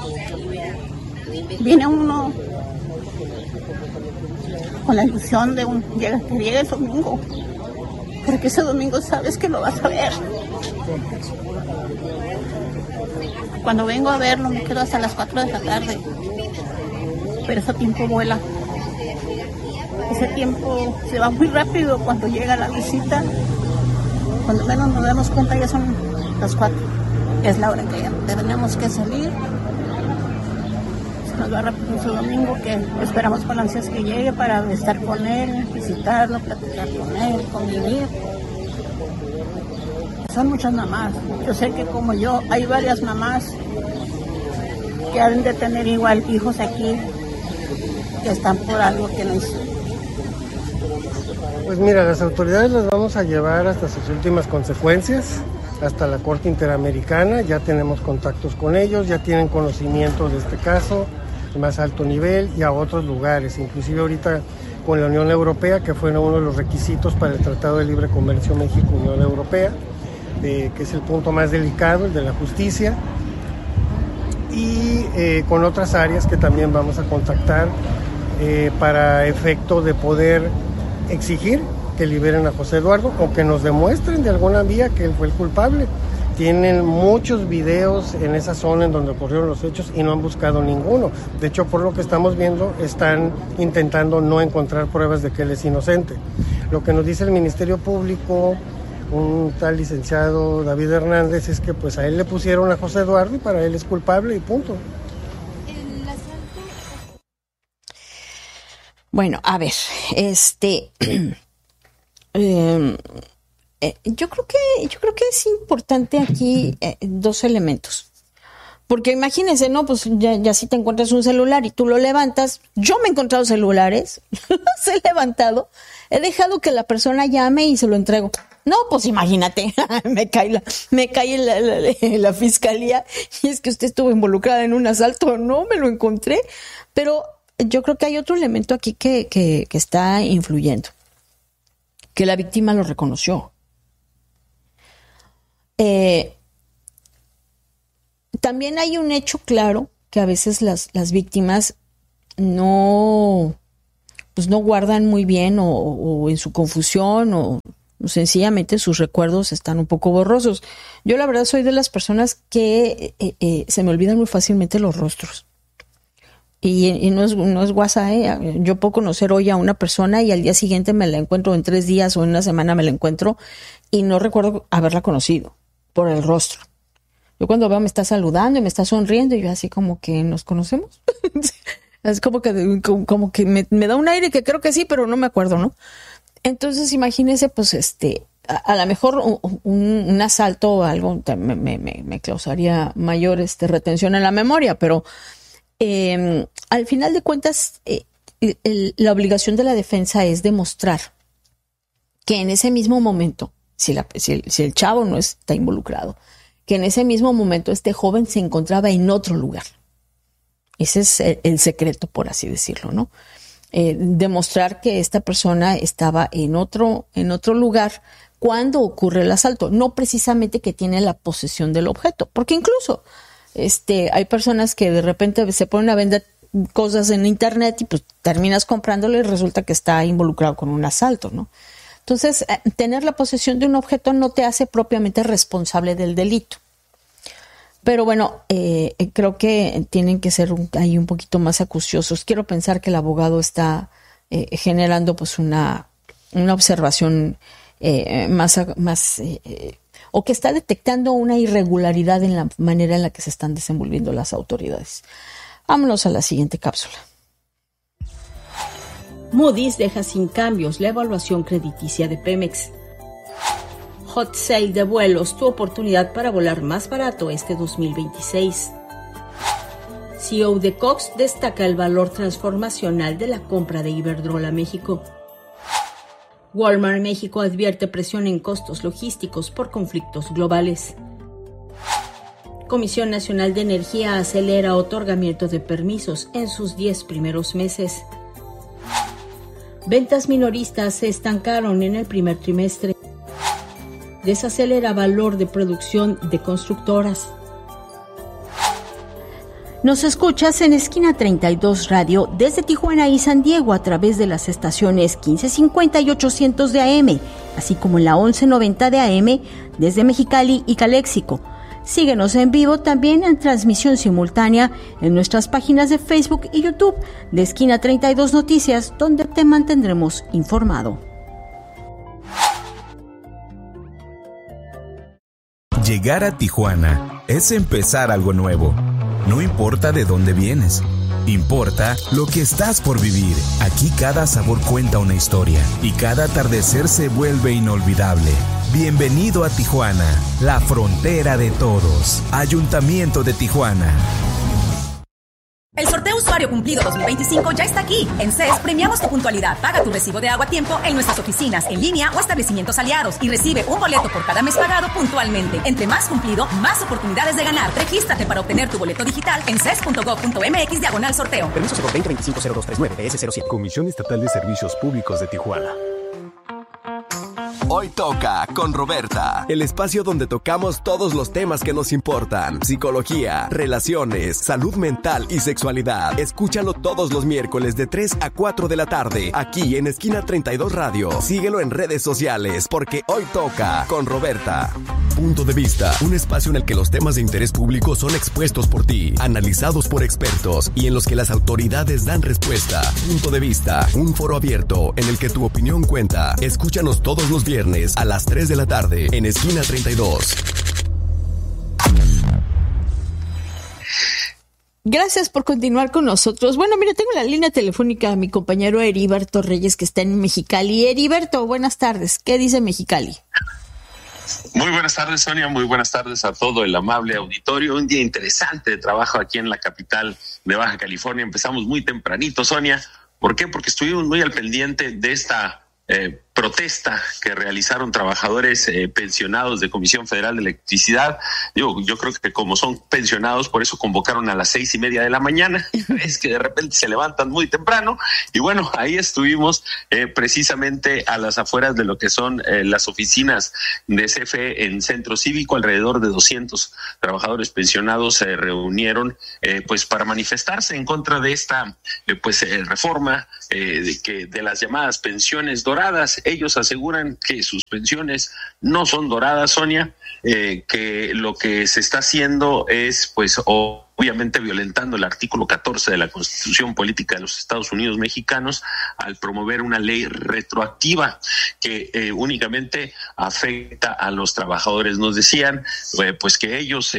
[SPEAKER 14] viene uno con la ilusión de que llegue el domingo, porque ese domingo sabes que lo vas a ver. Cuando vengo a verlo me quedo hasta las 4 de la tarde, pero ese tiempo vuela. Ese tiempo se va muy rápido cuando llega la visita. Cuando menos nos damos cuenta ya son las 4. Es la hora en que ya tenemos que salir. Se nos va rápido ese domingo, que esperamos con ansias que llegue para estar con él, visitarlo, platicar con él, convivir. Son muchas mamás. Yo sé que como yo, hay varias mamás que han de tener igual hijos aquí, que están por algo que no hicieron.
[SPEAKER 15] Pues mira, las autoridades las vamos a llevar hasta sus últimas consecuencias, hasta la Corte Interamericana. Ya tenemos contactos con ellos, ya tienen conocimiento de este caso de más alto nivel, y a otros lugares, inclusive ahorita con la Unión Europea, que fue uno de los requisitos para el Tratado de Libre Comercio México-Unión Europea, que es el punto más delicado, el de la justicia, y con otras áreas que también vamos a contactar para efecto de poder exigir que liberen a José Eduardo o que nos demuestren de alguna vía que él fue el culpable. Tienen muchos videos en esa zona en donde ocurrieron los hechos y no han buscado ninguno. De hecho, por lo que estamos viendo, están intentando no encontrar pruebas de que él es inocente. Lo que nos dice el Ministerio Público, un tal licenciado David Hernández, es que pues a él le pusieron a José Eduardo y para él es culpable y punto.
[SPEAKER 1] Bueno, a ver, yo creo que es importante aquí 2 elementos. Porque imagínense, ¿no? Pues ya si te encuentras un celular y tú lo levantas. Yo me he encontrado celulares, los he levantado, he dejado que la persona llame y se lo entrego. No, pues imagínate, me cae la fiscalía y es que usted estuvo involucrada en un asalto. No, me lo encontré. Pero yo creo que hay otro elemento aquí que está influyendo, que la víctima lo reconoció. También hay un hecho claro que a veces las víctimas no guardan muy bien o en su confusión o sencillamente sus recuerdos están un poco borrosos. Yo la verdad soy de las personas que se me olvidan muy fácilmente los rostros. Y no es guasa, Yo puedo conocer hoy a una persona y al día siguiente me la encuentro, en 3 días o en una semana me la encuentro y no recuerdo haberla conocido por el rostro. Yo cuando veo me está saludando y me está sonriendo y yo así como que nos conocemos. Es como que me da un aire que creo que sí, pero no me acuerdo, ¿no? Entonces imagínese, pues a lo mejor un asalto o algo me causaría mayor retención en la memoria, pero al final de cuentas la obligación de la defensa es demostrar que en ese mismo momento, si el chavo no está involucrado, que en ese mismo momento este joven se encontraba en otro lugar. Ese es el secreto, por así decirlo, ¿no? Demostrar que esta persona estaba en otro lugar cuando ocurre el asalto, no precisamente que tiene la posesión del objeto, porque incluso hay personas que de repente se ponen a vender cosas en internet y pues terminas comprándolo y resulta que está involucrado con un asalto, ¿no? Entonces, tener la posesión de un objeto no te hace propiamente responsable del delito. Pero bueno, creo que tienen que ser ahí un poquito más acuciosos. Quiero pensar que el abogado está generando pues una observación más o que está detectando una irregularidad en la manera en la que se están desenvolviendo las autoridades. Vámonos a la siguiente cápsula.
[SPEAKER 4] Moody's deja sin cambios la evaluación crediticia de Pemex. Hot Sale de vuelos, tu oportunidad para volar más barato este 2026. CEO de Cox destaca el valor transformacional de la compra de Iberdrola México. Walmart México advierte presión en costos logísticos por conflictos globales. Comisión Nacional de Energía acelera otorgamiento de permisos en sus 10 primeros meses. Ventas minoristas se estancaron en el primer trimestre. Desacelera valor de producción de constructoras. Nos escuchas en Esquina 32 Radio desde Tijuana y San Diego a través de las estaciones 1550 y 800 de AM, así como en la 1190 de AM desde Mexicali y Caléxico. Síguenos en vivo también en transmisión simultánea en nuestras páginas de Facebook y YouTube de Esquina 32 Noticias, donde te mantendremos informado.
[SPEAKER 16] Llegar a Tijuana es empezar algo nuevo. No importa de dónde vienes, importa lo que estás por vivir. Aquí cada sabor cuenta una historia y cada atardecer se vuelve inolvidable. Bienvenido a Tijuana, la frontera de todos. Ayuntamiento de Tijuana.
[SPEAKER 5] El sorteo usuario cumplido 2025 ya está aquí. En CES premiamos tu puntualidad. Paga tu recibo de agua a tiempo en nuestras oficinas, en línea o establecimientos aliados y recibe un boleto por cada mes pagado puntualmente. Entre más cumplido, más oportunidades de ganar. Regístrate para obtener tu boleto digital en ces.gov.mx/sorteo.
[SPEAKER 6] Permiso 2025-0239 PS07.
[SPEAKER 7] Comisión Estatal de Servicios Públicos de Tijuana.
[SPEAKER 8] Hoy toca con Roberta, el espacio donde tocamos todos los temas que nos importan: psicología, relaciones, salud mental y sexualidad. Escúchalo todos los miércoles de 3 a 4 de la tarde, aquí en Esquina 32 Radio. Síguelo en redes sociales, porque hoy toca con Roberta. Punto de Vista, un espacio en el que los temas de interés público son expuestos por ti, analizados por expertos y en los que las autoridades dan respuesta. Punto de Vista, un foro abierto en el que tu opinión cuenta. Escúchanos todos los viernes a las 3 de la tarde en Esquina 32.
[SPEAKER 1] Gracias por continuar con nosotros. Bueno, mira, tengo la línea telefónica a mi compañero Heriberto Reyes, que está en Mexicali. Heriberto, buenas tardes. ¿Qué dice Mexicali?
[SPEAKER 17] Muy buenas tardes, Sonia. Muy buenas tardes a todo el amable auditorio. Un día interesante de trabajo aquí en la capital de Baja California. Empezamos muy tempranito, Sonia. ¿Por qué? Porque estuvimos muy al pendiente de esta protesta que realizaron trabajadores pensionados de Comisión Federal de Electricidad. Yo creo que como son pensionados, por eso convocaron a las 6:30 de la mañana. Es que de repente se levantan muy temprano. Y bueno, ahí estuvimos precisamente a las afueras de lo que son las oficinas de CFE en Centro Cívico. Alrededor de 200 trabajadores pensionados se reunieron pues para manifestarse en contra de esta reforma de las llamadas pensiones doradas. Ellos aseguran que sus pensiones no son doradas, Sonia, que lo que se está haciendo es, pues, obviamente violentando el artículo 14 de la Constitución Política de los Estados Unidos Mexicanos al promover una ley retroactiva que únicamente afecta a los trabajadores. Nos decían, pues, que ellos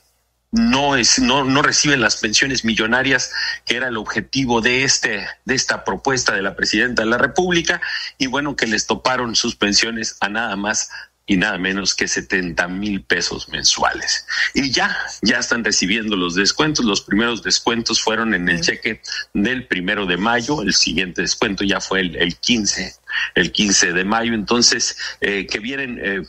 [SPEAKER 17] no reciben las pensiones millonarias que era el objetivo de esta propuesta de la presidenta de la República, y bueno, que les toparon sus pensiones a nada más y nada menos que 70,000 pesos mensuales. Y ya están recibiendo los descuentos. Los primeros descuentos fueron en el cheque del 1 de mayo. El siguiente descuento ya fue el 15 de mayo. Entonces, que vienen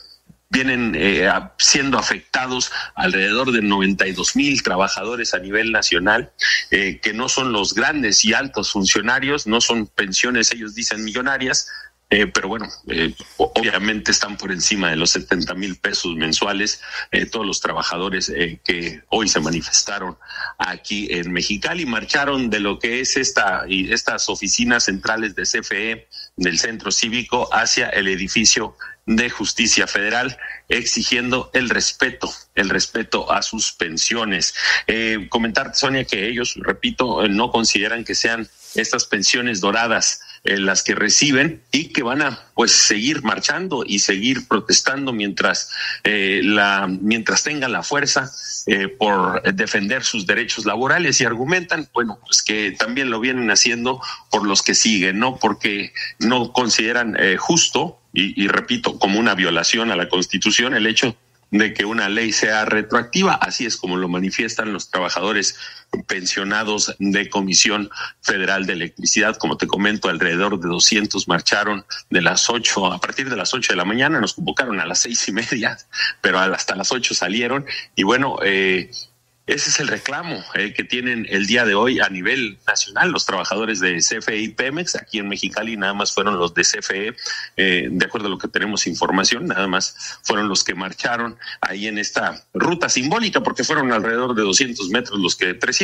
[SPEAKER 17] siendo afectados alrededor de 92,000 trabajadores a nivel nacional, que no son los grandes y altos funcionarios, no son pensiones, ellos dicen millonarias, pero bueno, obviamente están por encima de los 70,000 pesos mensuales todos los trabajadores que hoy se manifestaron aquí en Mexicali, marcharon de lo que es estas oficinas centrales de CFE del Centro Cívico hacia el edificio de Justicia Federal, exigiendo el respeto a sus pensiones. Comentarte, Sonia, que ellos, repito, no consideran que sean estas pensiones doradas las que reciben, y que van a seguir marchando y seguir protestando mientras tengan la fuerza por defender sus derechos laborales, y argumentan, pues que también lo vienen haciendo por los que siguen, ¿no? Porque no consideran justo y repito, como una violación a la Constitución el hecho de que una ley sea retroactiva. Así es como lo manifiestan los trabajadores pensionados de Comisión Federal de Electricidad. Como te comento, alrededor de 200 marcharon a partir de las 8 de la mañana. Nos convocaron a las 6:30, pero hasta las 8 salieron. Y bueno, ese es el reclamo que tienen el día de hoy a nivel nacional los trabajadores de CFE y Pemex. Aquí en Mexicali nada más fueron los de CFE, de acuerdo a lo que tenemos información, nada más fueron los que marcharon ahí en esta ruta simbólica, porque fueron alrededor de 300 metros los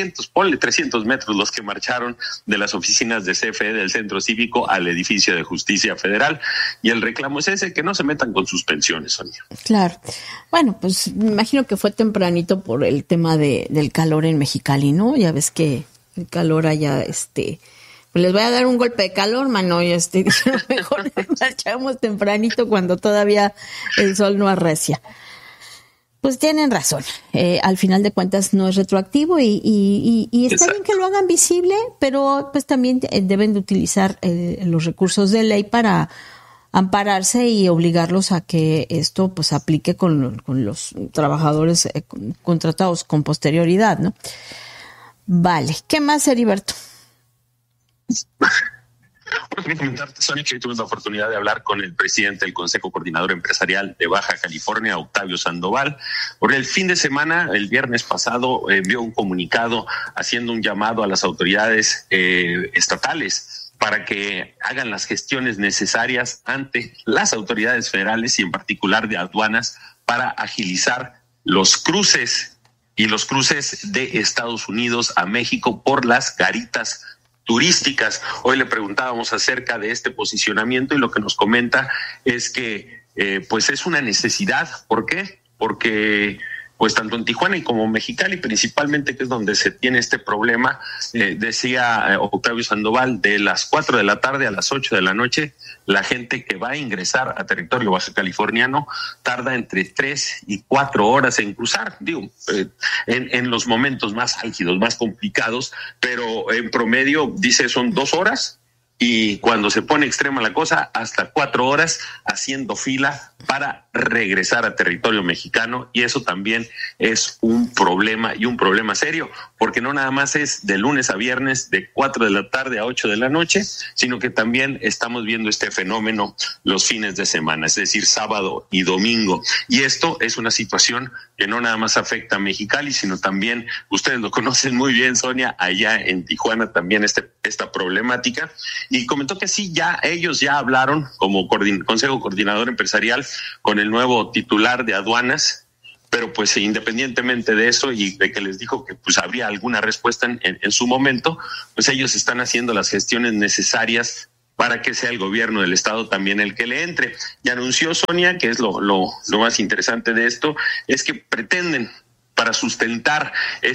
[SPEAKER 17] que marcharon de las oficinas de CFE del Centro Cívico al edificio de Justicia Federal. Y el reclamo es ese, que no se metan con sus pensiones, Sonia.
[SPEAKER 1] Claro. Bueno, pues me imagino que fue tempranito por el tema del calor en Mexicali, ¿no? Ya ves que el calor allá, pues les voy a dar un golpe de calor, mano, y dijeron, mejor marchamos tempranito cuando todavía el sol no arrecia. Pues tienen razón, al final de cuentas no es retroactivo y está bien que lo hagan visible, pero pues también deben de utilizar los recursos de ley para ampararse y obligarlos a que esto pues aplique con los trabajadores contratados con posterioridad, ¿no? Vale, ¿qué más, Heriberto?
[SPEAKER 17] Quería comentarte, Sonia, que hoy tuvimos la oportunidad de hablar con el presidente del Consejo Coordinador Empresarial de Baja California, Octavio Sandoval. Por el fin de semana, el viernes pasado, envió un comunicado haciendo un llamado a las autoridades estatales para que hagan las gestiones necesarias ante las autoridades federales y en particular de aduanas para agilizar los cruces de Estados Unidos a México por las garitas turísticas. Hoy le preguntábamos acerca de este posicionamiento y lo que nos comenta es que pues es una necesidad. ¿Por qué? Porque pues tanto en Tijuana y como Mexicali, principalmente, que es donde se tiene este problema, decía Octavio Sandoval, de las 4 de la tarde a las 8 de la noche, la gente que va a ingresar a territorio baja californiano tarda entre 3 y 4 horas en cruzar, en los momentos más álgidos, más complicados, pero en promedio, dice, son 2 horas y cuando se pone extrema la cosa, hasta 4 horas haciendo fila para regresar a territorio mexicano, y eso también es un problema, y un problema serio, porque no nada más es de lunes a viernes de 4 de la tarde a 8 de la noche, sino que también estamos viendo este fenómeno los fines de semana, es decir, sábado y domingo, y esto es una situación que no nada más afecta a Mexicali, sino también, ustedes lo conocen muy bien, Sonia, allá en Tijuana también esta problemática, y comentó que sí, ellos ya hablaron como Consejo Coordinador Empresarial con el nuevo titular de aduanas, pero pues independientemente de eso y de que les dijo que pues habría alguna respuesta en su momento, pues ellos están haciendo las gestiones necesarias para que sea el gobierno del estado también el que le entre. Y anunció, Sonia, que es lo más interesante de esto, es que pretenden, para sustentar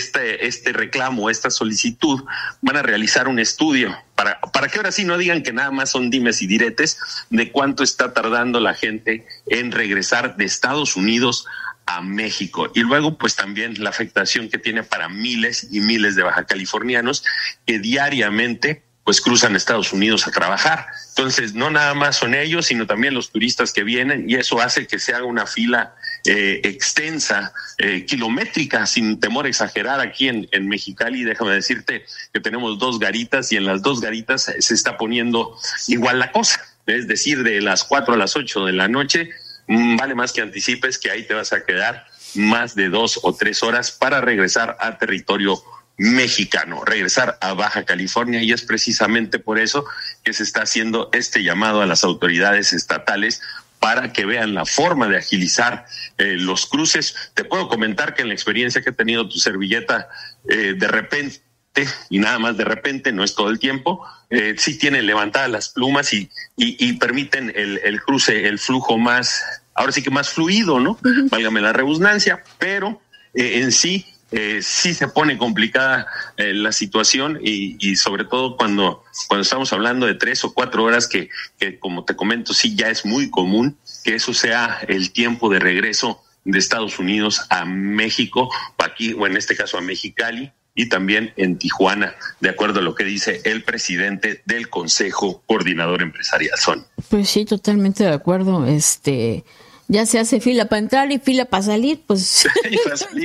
[SPEAKER 17] este reclamo, esta solicitud, van a realizar un estudio para que ahora sí no digan que nada más son dimes y diretes de cuánto está tardando la gente en regresar de Estados Unidos a México. Y luego pues también la afectación que tiene para miles y miles de bajacalifornianos que diariamente pues cruzan Estados Unidos a trabajar. Entonces no nada más son ellos, sino también los turistas que vienen, y eso hace que se haga una fila extensa, kilométrica, sin temor a exagerar. Aquí en Mexicali, déjame decirte que tenemos 2 garitas, y en las 2 garitas se está poniendo igual la cosa, es decir, de las 4 a las 8 de la noche, vale más que anticipes que ahí te vas a quedar más de 2 o 3 horas para regresar a territorio mexicano, regresar a Baja California, y es precisamente por eso que se está haciendo este llamado a las autoridades estatales para que vean la forma de agilizar los cruces. Te puedo comentar que en la experiencia que ha tenido tu servilleta, de repente, y nada más de repente, no es todo el tiempo, sí tienen levantadas las plumas y permiten el cruce, el flujo más, ahora sí que más fluido, ¿no? Válgame la redundancia, pero en sí, sí se pone complicada la situación, y sobre todo cuando estamos hablando de 3 o 4 horas que como te comento, sí ya es muy común que eso sea el tiempo de regreso de Estados Unidos a México, aquí, o en este caso a Mexicali, y también en Tijuana, de acuerdo a lo que dice el presidente del Consejo Coordinador Empresarial.
[SPEAKER 1] Pues sí, totalmente de acuerdo. Ya se hace fila para entrar y fila para salir, pues.
[SPEAKER 17] Y para salir.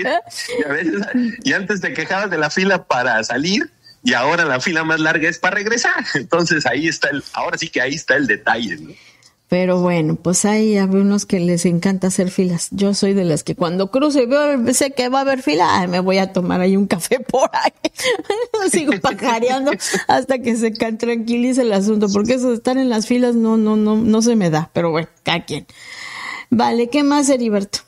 [SPEAKER 17] Y antes te quejabas de la fila para salir, y ahora la fila más larga es para regresar. Entonces ahora sí que ahí está el detalle, ¿no?
[SPEAKER 1] Pero bueno, pues hay algunos que les encanta hacer filas. Yo soy de las que cuando cruzo y sé que va a haber fila, me voy a tomar ahí un café por ahí. Sigo pajareando hasta que se tranquilice el asunto, porque eso de estar en las filas no se me da. Pero bueno, cada quien. Vale, ¿qué más, Heriberto?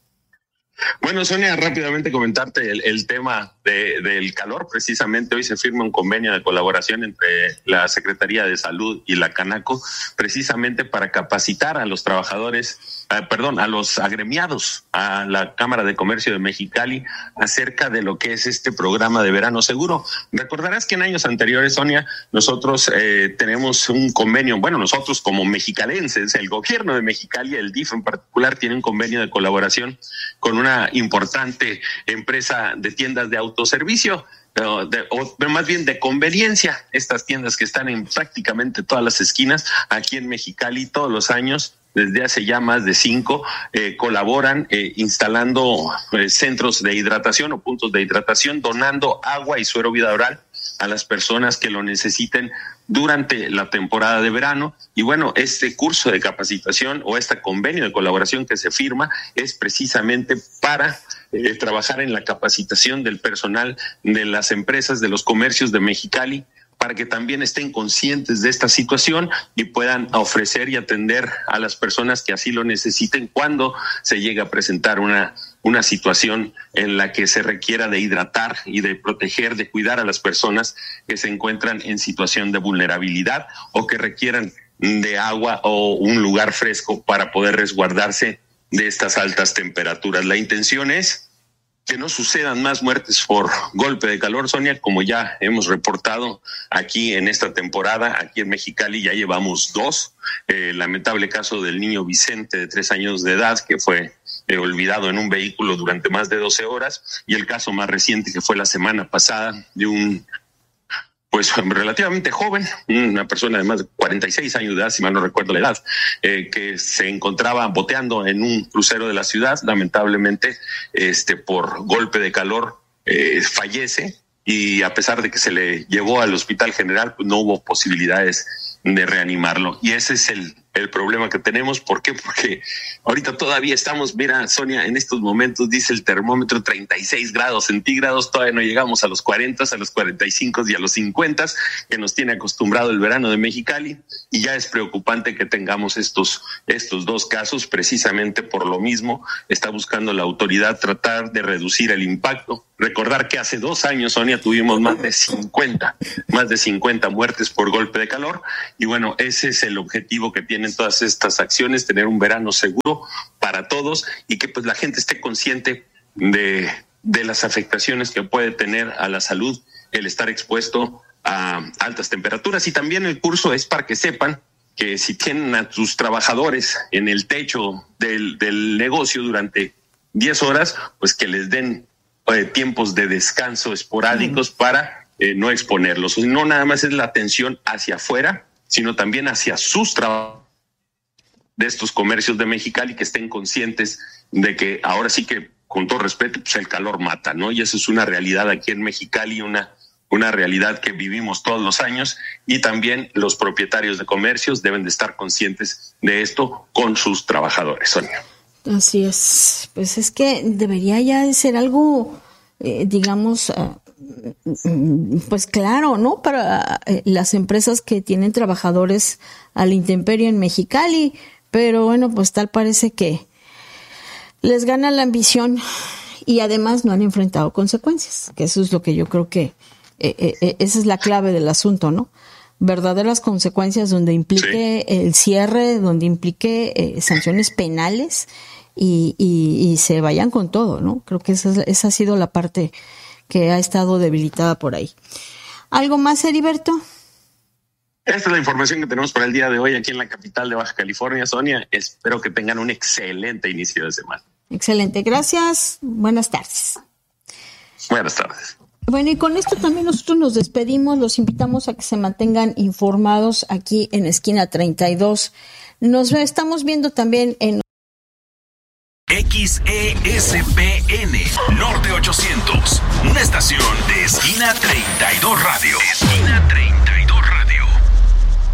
[SPEAKER 17] Bueno, Sonia, rápidamente comentarte el tema del calor. Precisamente hoy se firma un convenio de colaboración entre la Secretaría de Salud y la Canaco, precisamente para capacitar a los trabajadores, a los agremiados, a la Cámara de Comercio de Mexicali, acerca de lo que es este programa de verano seguro. Recordarás que en años anteriores, Sonia, nosotros tenemos un convenio, bueno, nosotros como mexicalenses, el gobierno de Mexicali, el DIF en particular, tiene un convenio de colaboración con una importante empresa de tiendas de autoservicio, o más bien de conveniencia. Estas tiendas que están en prácticamente todas las esquinas aquí en Mexicali, todos los años, desde hace ya más de 5, colaboran instalando centros de hidratación o puntos de hidratación, donando agua y suero vida oral a las personas que lo necesiten durante la temporada de verano. Y bueno, este curso de capacitación o este convenio de colaboración que se firma es precisamente para trabajar en la capacitación del personal de las empresas, de los comercios de Mexicali, para que también estén conscientes de esta situación y puedan ofrecer y atender a las personas que así lo necesiten cuando se llegue a presentar una situación en la que se requiera de hidratar y de proteger, de cuidar a las personas que se encuentran en situación de vulnerabilidad o que requieran de agua o un lugar fresco para poder resguardarse de estas altas temperaturas. La intención es que no sucedan más muertes por golpe de calor, Sonia, como ya hemos reportado aquí en esta temporada. Aquí en Mexicali ya llevamos 2. Lamentable caso del niño Vicente, de 3 años de edad, que fue olvidado en un vehículo durante más de 12 horas, y el caso más reciente que fue la semana pasada de un pues relativamente joven, una persona de más de 46 años de edad, si mal no recuerdo la edad, que se encontraba boteando en un crucero de la ciudad. Lamentablemente, por golpe de calor, fallece, y a pesar de que se le llevó al Hospital General, pues no hubo posibilidades de reanimarlo. Y ese es el problema que tenemos. ¿Por qué? Porque ahorita todavía estamos, mira, Sonia, en estos momentos dice el termómetro 36 grados centígrados, todavía no llegamos a los 40, a los 45 y a los 50, que nos tiene acostumbrado el verano de Mexicali, y ya es preocupante que tengamos estos dos casos. Precisamente por lo mismo está buscando la autoridad tratar de reducir el impacto. Recordar que hace 2 años, Sonia, tuvimos más de 50 muertes por golpe de calor, y bueno, ese es el objetivo que tienen todas estas acciones, tener un verano seguro para todos, y que pues la gente esté consciente de las afectaciones que puede tener a la salud el estar expuesto a altas temperaturas. Y también el curso es para que sepan que si tienen a sus trabajadores en el techo del negocio durante 10 horas, pues que les den tiempos de descanso esporádicos para no exponerlos. No nada más es la atención hacia afuera, sino también hacia sus trabajadores de estos comercios de Mexicali, que estén conscientes de que ahora sí que, con todo respeto, pues el calor mata, ¿no? Y eso es una realidad aquí en Mexicali, una realidad que vivimos todos los años, y también los propietarios de comercios deben de estar conscientes de esto con sus trabajadores, Sonia.
[SPEAKER 1] Así es. Pues es que debería ya de ser algo, digamos, pues claro, ¿no? Para las empresas que tienen trabajadores a la intemperie en Mexicali, pero bueno, pues tal parece que les gana la ambición y además no han enfrentado consecuencias, que eso es lo que yo creo que esa es la clave del asunto, ¿no? Verdaderas consecuencias donde implique el cierre, donde implique sanciones penales y se vayan con todo, ¿no? Creo que esa ha sido la parte que ha estado debilitada por ahí. ¿Algo más, Heriberto?
[SPEAKER 17] Esta es la información que tenemos para el día de hoy aquí en la capital de Baja California, Sonia. Espero que tengan un excelente inicio de semana.
[SPEAKER 1] Excelente, gracias. Buenas tardes.
[SPEAKER 17] Buenas tardes.
[SPEAKER 1] Bueno, y con esto también nosotros nos despedimos. Los invitamos a que se mantengan informados aquí en Esquina 32. Nos estamos viendo también en
[SPEAKER 16] XESPN Norte 800, una estación de Esquina 32 Radio. Esquina 32.